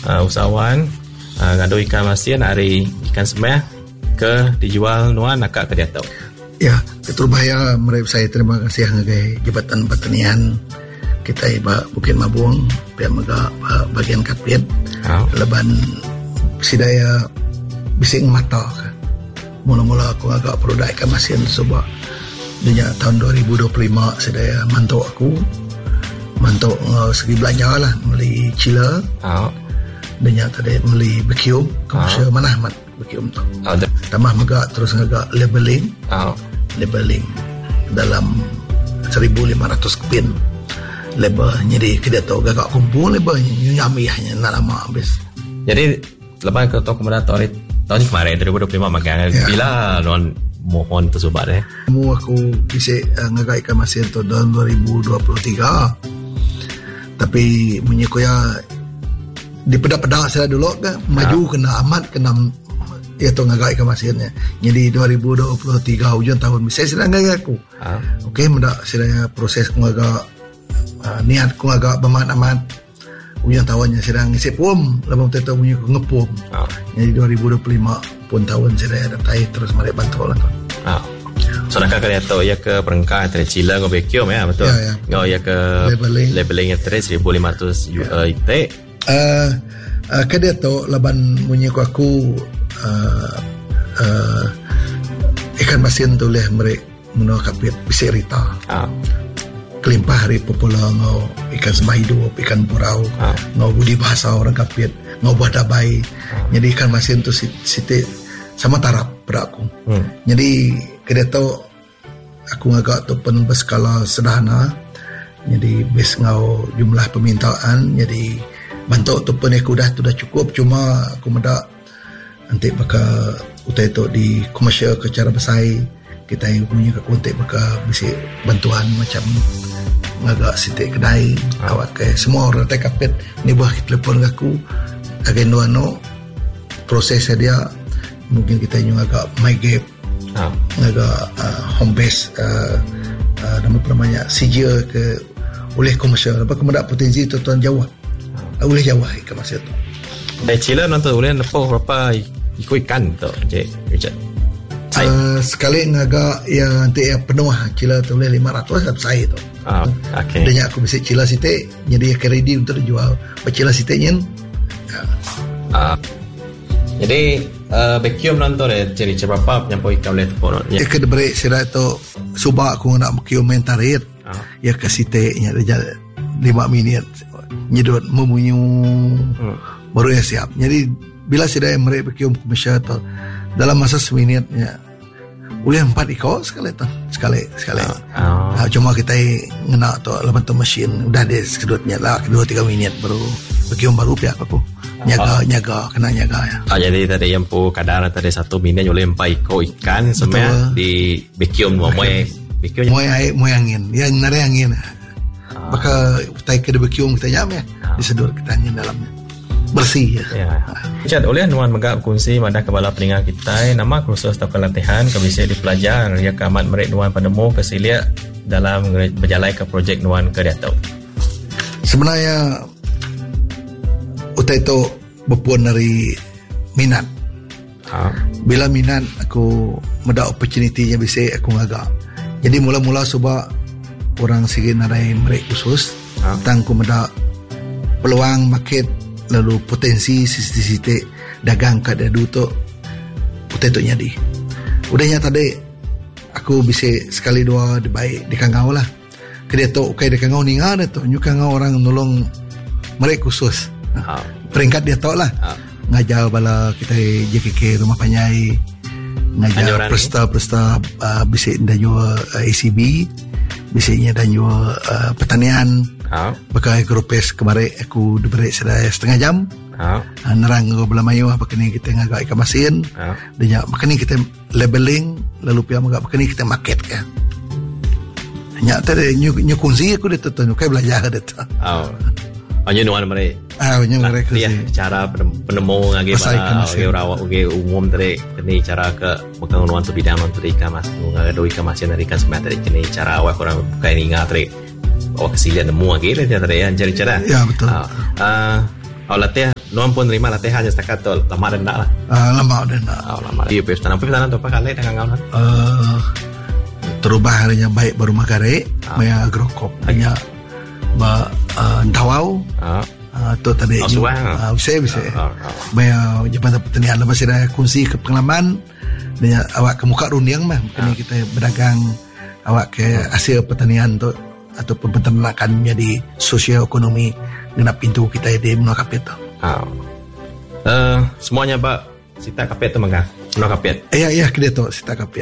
usahawan ngadu ikan masin hari ikan semeh ke dijual nuan nakak ke dia tahu. Ya, Ketua Bahaya saya terima kasih ngagai Jabatan Pertanian kita iba Bukit Mabung pihak mega bagian Kapit leban sidaya bising mata mula-mula aku agak produk ikan masin sebab dunia tahun 2025 sidaya mantuk segi belanja lah beli cila dunia tadi beli bekium komersial mana amat bekium tu tambah mega terus agak labeling dalam 1,500 kepin label jadi kita tahu gagak kumpul label nyamihnya nak lama habis. Jadi lepas ke kemudian tahun kemarin 2025 makan bila non mohon tersubat mu aku bisa ngagai ikan masin tu tahun 2023 tapi menyekoya di pedak-pedak saya dulu kan maju kena amat kena itu ngagai ikan masinnya. Jadi 2023 hujung tahun saya sedang ngagai aku. Okey mendak saya proses ngagai niat ku agak bermakna hujung tahunnya sedang ngisi pom lepas tu punya ngepom. Jadi 2025 pun tahun saya adaptai terus mari bantu lah. So nak kaya tahu ya ke perengkah antara cila dengan vacuum ya betul. Ngau ya ke labeling antara 1,500 UT. Kada tahu laban punya aku ikan masin tu leh mereka menua Kapit bisa rita kelimpah hari popular ngau ikan semah hidup ikan burau ngau budi bahasa orang Kapit ngau buah dabai jadi ikan masin tu siti sama tarap pada aku jadi kada tahu aku agak tu pun berskala sederhana jadi bes ngau jumlah permintaan jadi bantu tu pun aku dah cukup cuma aku mendak nanti baka utai tu di komersial ke cara bersaing kita yang punya ke kontak baka bisa bantuan macam agak sitik kedai awak ke semua orang tak Kapit ni buah telefon aku agen duano proses dia mungkin kita yang agak my gap agak home base nama namanya CJ ke oleh komersial apa kemudian potensi tu tuan Jawa oleh Jawa ke masa tu dari Cila nonton boleh nepuk berapa ikan tu Cik Richard? Sekali ngaga yang nanti yang penuh Cila tu boleh 500 satu saya tu. Okay. Dan aku bisa Cila sitik jadi ready untuk dijual. Cila sitiknya. Jadi vacuum nonton jadi berapa nyampau ikan boleh tepuk ya ke debere sira tu subak aku nak vacuum mentarit ya ke sitiknya dia 5 minit nyedot memunyu baru ya siap. Jadi bila sudah mereka vacuum komersial tu dalam masa seminitnya boleh 4 ikut sekali. Cuma kita ngena tu lepas tu mesin udah deh sedutnya lah 2-3 minit baru vacuum baru pihak aku nyaga kena nyaga ya. Jadi tadi yang pu kadar tadi 1 minit boleh 4 ikut ikan semua di vacuum moy angin ya nari angin. Maka kita ke vacuum kita nyam ya disedut kita dalamnya bersih ya. Richard oleh nuan megak kunci madah kepala peningat kita nama kursus atau latihan ke bisa dipelajar ya ke amat merek nuan penemu kesilia dalam berjalan ke projek nuan ke Datuk. Sebenarnya utai itu berpuan dari minat. Bila minat aku mendapat opportunity-nya bisa aku ngagak. Jadi mula-mula sebab orang sikit narai merek khusus tentang aku mendapat peluang market lalu potensi sisi-sisi dagang kada du tu utai tu nyadi udahnya tadi aku bisa sekali dua baik di kangau lah kedia tu kai di kangau ni ngada tu nyu kangau orang nolong mereka khusus peringkat dia tau lah ngajar bala kita JKK rumah panyai ngajar presta bisa danyo ACB bisanya danyo pertanian pakai grupes kemarin aku diberi setengah jam nerang ke belah mayu apa kini kita ngagak ikan masin dan makanya kita labeling lalu pihak ngagak makanya kita market kan hanya tadi nyu kunci aku dia tu kai belajar dia tu hanya nuan mereka mereka cara penemu ngage bala ngage umum tadi ini cara ke bukan nuan tu bidang nuan tadi ikan mas ngagak ikan masin dari ikan semat tadi ini cara awak orang bukan ingat tadi kesilian nemu lagi dia tadi ya cari cara. Ya betul. latihan nuan pun terima latihan hanya setakat tu lama dan nak lah. Lama dan nak. Lama. Di pesanan tu apa kali dengan kau lah? Terubah harinya baik baru magare, maya agrokop hanya ndawau. Tu tadi bisa. Maya Jabatan Pertanian lepas ada kunci ke pengalaman dengan awak ke muka runiang mah. Kini kita berdagang awak ke hasil pertanian tu ataupun peternakan menjadi sosio-ekonomi dengan pintu kita di Menua Kapit tu. Semuanya Pak Sita Kapit tu mangga. Menua Kapit. Ya kedai tu Sita Kapit.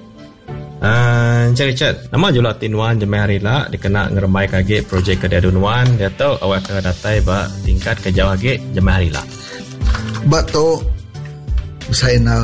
Richard, nama jual tinuan jemaah rila dikena ngeremai kage projek kedai dunuan dia tahu awak ke datai ba tingkat ke jauh kage jemaah rila. Ba tu saya na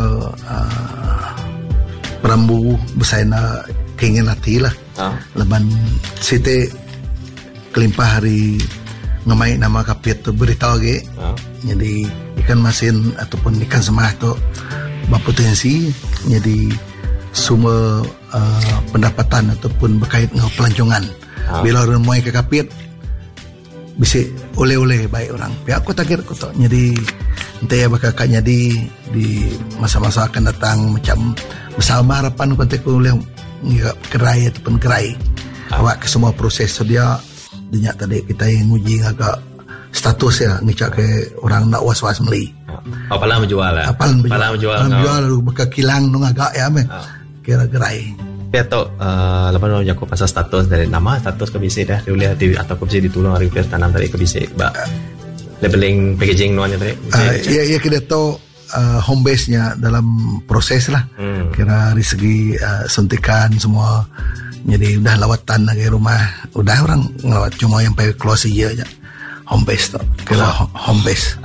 perambu saya na keinginan hati lah. Leban site kelimpah hari ngemai nama Kapit tu beritahu ge. Jadi ikan masin ataupun ikan semah tu berpotensi jadi semua pendapatan ataupun berkait dengan pelancongan. Bila orang muai ke Kapit bisa oleh-oleh baik orang. Pihak aku takir aku tak. Jadi nanti ya bakal jadi di masa-masa akan datang macam bersama harapan kontek oleh kerai ataupun kerai. Awak ke semua proses sedia dinyak tadi kita yang uji agak status ya ngicak ke orang nak was-was beli. Apalah menjual lah. Apalah menjual lalu bakal kilang nung agak ya meh. Kira-kirai. Ya tu lepas tu aku pasal status dari nama status ke bisa dah boleh atau ke bisa ditolong hari first tanam tadi ke bisa ba labeling packaging nuannya tadi. Ya kita tu home base nya dalam proses lah. Kira dari segi suntikan semua jadi udah lawatan lagi rumah udah orang ngelawat cuma yang pakai close aja home base tu kira home base.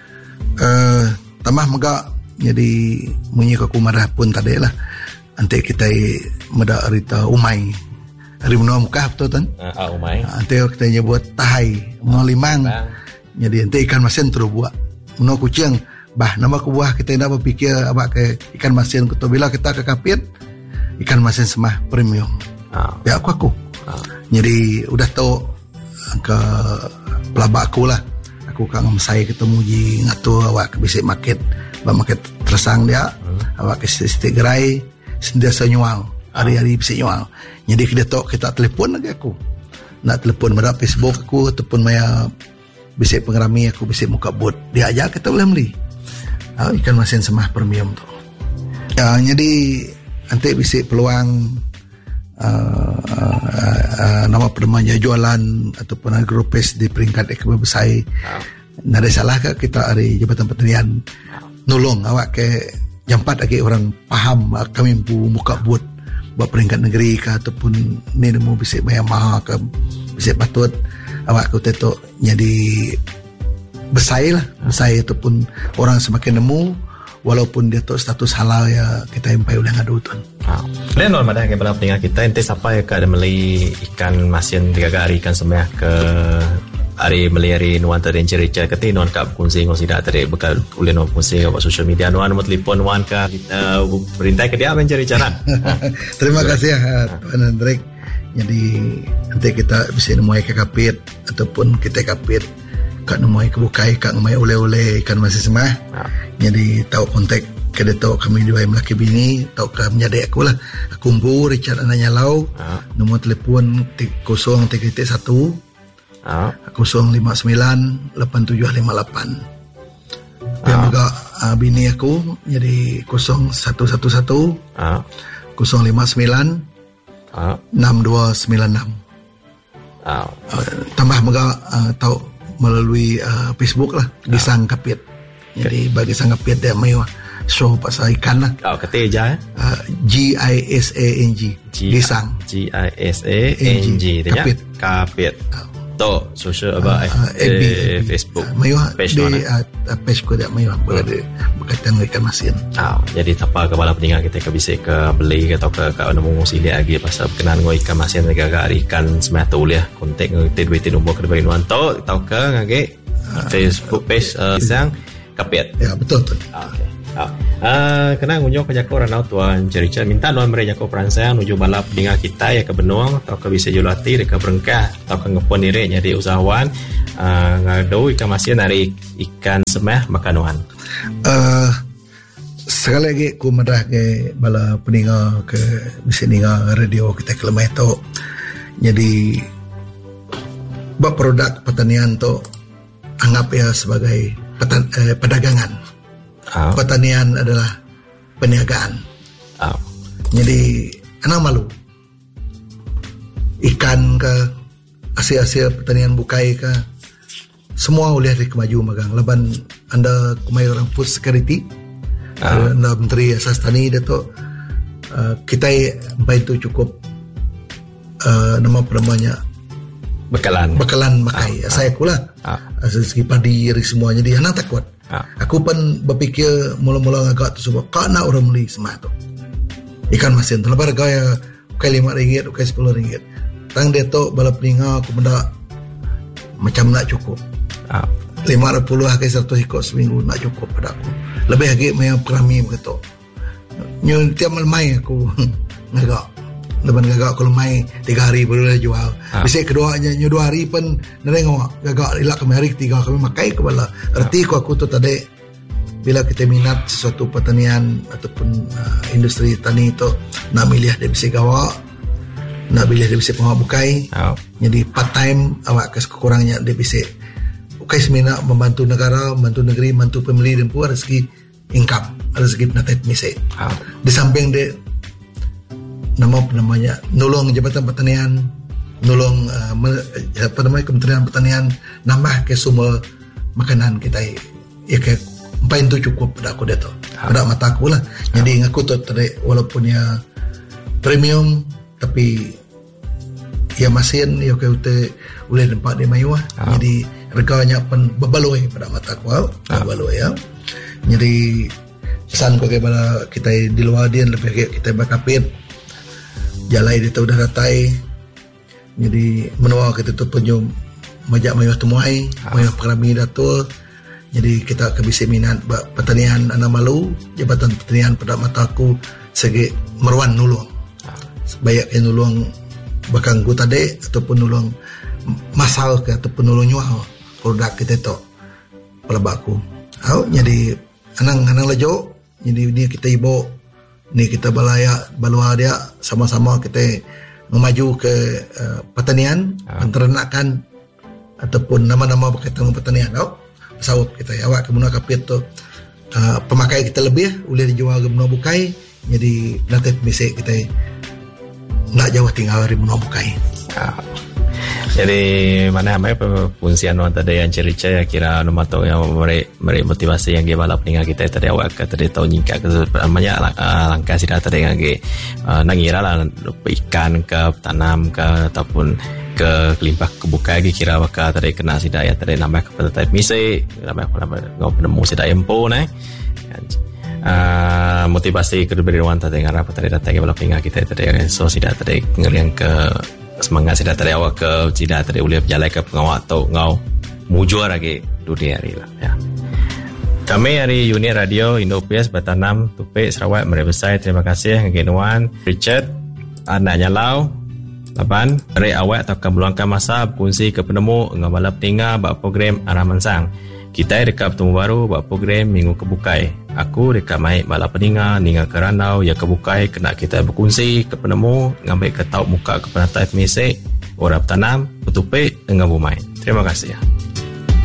Tambah mega jadi munyi ke kumarah pun tadi lah. Nanti kita meda rita umai hari menua muka betul kan? Umai. Nanti kita nyebut tahai menua limang. Jadi nanti ikan masin terus buat menua kucing. Nama kubuah kita tidak berpikir abak ke ikan masin. Kita bila kita ke Kapit ikan masin semah premium. Ya aku. Jadi udah tahu ke pelabak aku lah. Aku kan saya ketemu di ngatur awak ke bisik market. Market tersang dia. Awak ke setiap gerai. Sentiasa nyual hari-hari bisa nyual. Jadi kita telefon lagi aku nak telefon pada Facebook aku ataupun maya bisa pengerami aku bisa muka bot dia aja kita boleh beli ikan masin semah premium tu ya. Jadi nanti bisa peluang nama permanja jualan ataupun agropes di peringkat ekonomi besar. Nah ada salah ke kita hari Jabatan Pertanian nolong awak ke jampat lagi orang paham kami muka buat buat peringkat negeri ke ataupun ni nemu bisa bayar mahal ke bisa patut awak aku tetok jadi besar ataupun orang semakin nemu walaupun dia tu status halal ya kita empai oleh ngadu tuan. Dan normal dah kepada pendengar kita ente siapa yang ada beli ikan masin 3 hari ikan semah ke hari beli hari nuan tadi cerita keti nuan kap kunci ngosida tadi bekal ulin nuan kunci ke social media nuan mau telefon nuan ka perintah ke dia mencari cara. Terima kasih Tuan Hendrik. Jadi nanti kita bisa nemuai ke Kapit ataupun kita Kapit kat nemuai ke bukai kat nemuai oleh-oleh ikan masin semah. Jadi tahu kontak kada tahu kami dua melaki bini tahu kami menjadi aku lah aku umbu Richard ananya lau nombor telefon 0331 059 8758 dan juga bini aku jadi 0111 059 6296 tambah juga tahu melalui Facebook lah Gisang Kapit. Jadi bagi Gisang Kapit dia mewah show pasal ikan lah. Keteja GISANG Gisang GISANG Kapit to social FB Facebook page ko dia mewah berkaitan ikan masin. Jadi apa kepala pendengar kita bisa ke beli atau ke nemu sili lagi pasal berkenaan dengan ikan masin agak ikan semua tu liah kontak kita duit nombor ke bagi nuan tahu ke ngage Facebook page Gisang Kapit. Ya betul. Okay. Kena ngunjuk ke jako ranau tuan cerita minta nuan mereka jako peransang nuju balap dengan kita ya ke benung atau ke bisa julati ke berengkah atau ke ngepon diri jadi usahawan ngadu ikan masin dari ikan semah makanuan. Sekali lagi aku madah ke bala peninga ke bisa dengar radio kita ke lemah tu. Jadi buat produk pertanian tu anggap ya sebagai perdagangan. Pertanian adalah perniagaan. Jadi anak malu ikan ke hasil-hasil pertanian bukai ke semua boleh dikemaju magang. Leban anda kumai orang food security, anda Menteri Asas Tani Datuk, kita itu cukup namanya bekalan makai. Saya kulah segi padi dari semua. Jadi anak takut. Aku pun berfikir mula-mula agak tu sebab kau nak orang beli semua tu ikan masin tu lebar gaya ukai RM5 ukai RM10 tang dia tu bala peninga aku benda macam nak cukup 50 ukai 100 ikut seminggu nak cukup pada aku lebih lagi main kerami begitu nyu tiap malam aku ngagak leban gagak kalau main 3 hari baru dah jual. Bisa keduanya nyu 2 hari pun nerengok gagak ilak kami hari 3 kami makai ke bala. Erti aku tu tadi bila kita minat sesuatu pertanian ataupun industri tani itu nak milih dia bisa gawak, nak milih dia bisa pengabukai. Jadi part time awak kekurangnya dia bisa ukai semina membantu negara, membantu negeri, membantu pembeli dan pun ada segi income, ada segi penatai misi. Di samping dia namanya nolong Jabatan Pertanian, nolong Kementerian Pertanian nambah ke sumber makanan kita ya ke empat itu cukup pada aku dia tu pada mata aku lah. Jadi aku tu tadi walaupun ya premium tapi ya masin ya ke boleh nampak dia mewah. Jadi harganya pun berbaloi pada mata aku berbaloi ya. Jadi pesan kepada kita di luar dia lebih kita berkapit jalai dia tahu dah ratai. Jadi menua kita tu penjum majak mayuh temuai mayuh perami datul. Jadi kita kebisi minat pertanian anak malu Jabatan Pertanian pada mata aku segi meruan nulung sebanyak yang nulung bakang gua tadi ataupun nulung masal ke ataupun nulung nyual produk kita tu pelabak aku. Jadi anang lejo jadi ni kita ibu ni kita balua dia sama-sama kita memaju ke pertanian, peternakan ataupun nama-nama berkaitan dengan pertanian. Sawut kita awak ke benua kapit tu pemakai kita lebih boleh dijual ke benua bukai. Jadi nanti mesti kita nak jauh tinggal dari benua bukai. Jadi mana fungsian orang tadi yang cerita ya kira nama tahu yang beri motivasi yang dia balap dengan kita tadi awak tadi tahu nyingkat ke banyak langkah sidak tadi yang dia nangira lah ikan ke tanam ke ataupun ke kelimpah kebuka lagi kira waka tadi kena sidak ya tadi nambah kepada type misi nambah ngau penemu sidak empo motivasi kedua orang tadi ngarap tadi datang balap dengan kita tadi so sidak tadi ngeriang ke semangat sidak tadi awak ke sidak tadi boleh berjalan ke pengawak atau ngau mujur lagi dunia hari lah ya. Kami dari unit radio Indo-PS Batanam Tupik Sarawak Merebesai terima kasih Ngenuan Richard anaknya Lau Laban dari awak atau meluangkan masa berkongsi ke penemu dengan balap tinggal buat program arah mansang. Kita dekat bertemu baru buat program Minggu Kebukai. Aku dekat maik balap peninga ninga ke ranau ya kebukai kena kita berkongsi ke penemu ngambil ke tahu muka ke penatai mesej orang tanam Tupik dengan Bumai. Terima kasih ya.